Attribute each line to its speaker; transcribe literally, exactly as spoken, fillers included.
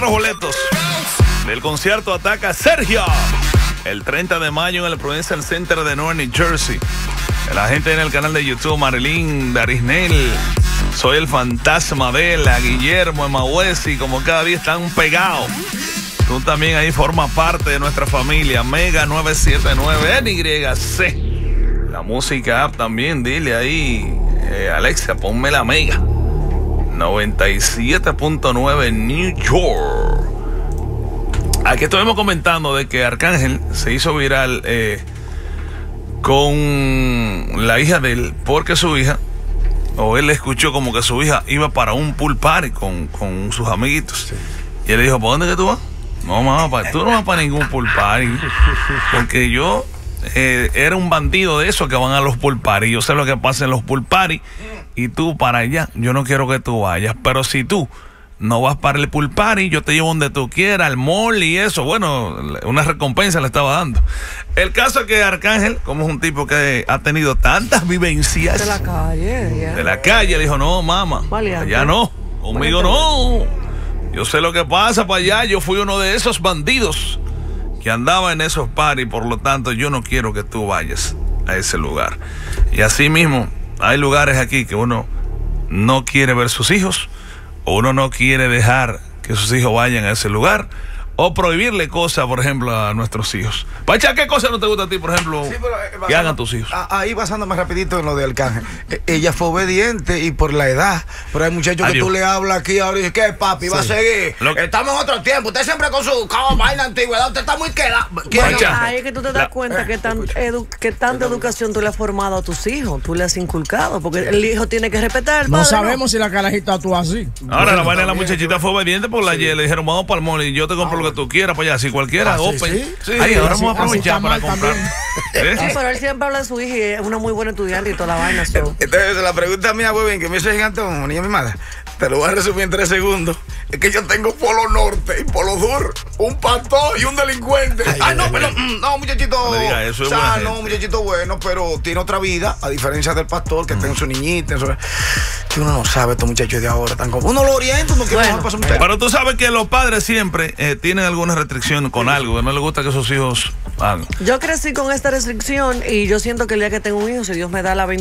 Speaker 1: Los boletos del concierto Ataca Sergio el treinta de mayo en el Prudential Center de Newark, New Jersey. La gente en el canal de YouTube, Marilyn, Darisnel, Soy el Fantasma, Vela, Guillermo, Emawesi, como cada día están pegados. Tú también ahí formas parte de nuestra familia. Mega nueve siete nueve N Y C. La música app también, dile ahí, eh, Alexa, ponme la Mega noventa y siete punto nueve New York. Aquí estuvimos comentando de que Arcángel se hizo viral eh, con la hija de él, porque su hija, o él escuchó como que su hija iba para un pool party con, con sus amiguitos. Sí. Y él le dijo, ¿para dónde que tú vas? No, mamá, tú no vas para ningún pool party. Porque yo eh, era un bandido de esos que van a los pool party. Yo sé lo que pasa en los pool party. Y tú para allá, yo no quiero que tú vayas. Pero si tú no vas para el pool party, yo te llevo donde tú quieras, al mall y eso. Bueno, una recompensa le estaba dando. El caso es que Arcángel, como es un tipo que ha tenido tantas vivencias
Speaker 2: de la calle, yeah.
Speaker 1: de la calle, le dijo, no, mamá, allá no, conmigo no. Yo sé lo que pasa para allá. Yo fui uno de esos bandidos que andaba en esos parties, por lo tanto yo no quiero que tú vayas a ese lugar. Y así mismo hay lugares aquí que uno no quiere ver sus hijos, o uno no quiere dejar que sus hijos vayan a ese lugar, o prohibirle cosas, por ejemplo, a nuestros hijos. Pacha, ¿qué cosa no te gusta a ti, por ejemplo, sí, pero, eh, que hagan tus hijos?
Speaker 3: Ahí basándome rapidito en lo de Arcángel. Eh, ella fue obediente y por la edad. Pero hay muchachos Adiós. que tú le hablas aquí ahora y dices, ¿qué, papi? Sí. Va a seguir. Lo... Estamos en otro tiempo. Usted siempre con su oh, vaina antigüedad. Usted está muy queda.
Speaker 2: Bueno, ahí es que tú te das la... cuenta que, tan, edu... que tanta educación tú le has formado a tus hijos. Tú le has inculcado. Porque el hijo tiene que respetar.
Speaker 4: No padre, sabemos ¿no? si la carajita actúa así.
Speaker 1: Ahora, bueno, la vaina de la muchachita fue obediente por la sí. Y le dijeron, vamos para el mall y yo te compro ah, lo que tú quieras para allá. Si cualquiera, ah, open. Sí, sí. Ahí, ahora vamos a aprovechar para comprar.
Speaker 2: ¿Eh? Sí, pero él siempre habla de su hija y es una muy buena estudiante y toda la vaina. So.
Speaker 3: Entonces, la pregunta mía, huevín, que me hizo gigante, niña mimada, te lo voy a resumir en tres segundos. Es que yo tengo polo norte y polo sur, un pastor y un delincuente. Ay, ay no, ay, pero ay. no, muchachito.
Speaker 1: No, eso
Speaker 3: o sea, no, muchachito bueno, pero tiene otra vida, a diferencia del pastor que mm. tiene su niñita. Eso, que uno no sabe, estos muchachos de ahora tan como. Uno lo orienta, uno quiere bueno, mejor para su muchacho.
Speaker 1: Pero tú sabes que los padres siempre eh, tienen alguna restricción con sí. algo, que no les gusta que sus hijos hagan.
Speaker 2: Yo crecí con esta restricción y yo siento que el día que tengo un hijo, si Dios me da la bendición,